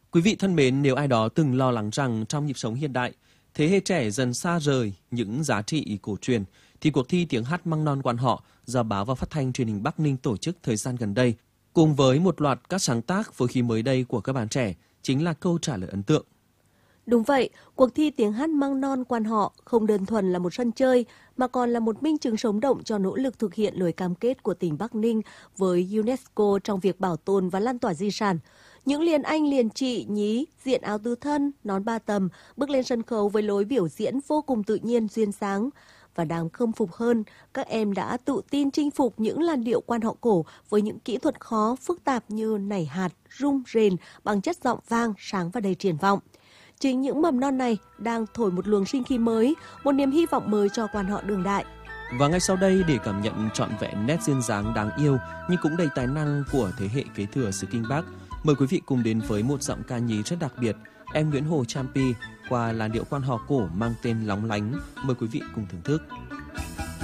Quý vị thân mến, nếu ai đó từng lo lắng rằng trong nhịp sống hiện đại, thế hệ trẻ dần xa rời những giá trị cổ truyền, thì cuộc thi tiếng hát Măng Non Quan Họ do Báo và Phát thanh Truyền hình Bắc Ninh tổ chức thời gian gần đây, cùng với một loạt các sáng tác với khí mới đây của các bạn trẻ, chính là câu trả lời ấn tượng. Đúng vậy, cuộc thi tiếng hát Măng Non Quan Họ không đơn thuần là một sân chơi, mà còn là một minh chứng sống động cho nỗ lực thực hiện lời cam kết của tỉnh Bắc Ninh với UNESCO trong việc bảo tồn và lan tỏa di sản. Những liền anh liền chị nhí, diện áo tứ thân, nón ba tầm, bước lên sân khấu với lối biểu diễn vô cùng tự nhiên duyên dáng. Và đáng khâm phục hơn, các em đã tự tin chinh phục những làn điệu quan họ cổ với những kỹ thuật khó, phức tạp như nảy hạt, rung, rền bằng chất giọng vang, sáng và đầy triển vọng. Chính những mầm non này đang thổi một luồng sinh khí mới, một niềm hy vọng mới cho quan họ đương đại. Và ngay sau đây, để cảm nhận trọn vẹn nét duyên dáng đáng yêu nhưng cũng đầy tài năng của thế hệ kế thừa xứ Kinh Bắc, mời quý vị cùng đến với một giọng ca nhí rất đặc biệt, em Nguyễn Hồ Champi qua làn điệu quan họ cổ mang tên Lóng Lánh. Mời quý vị cùng thưởng thức.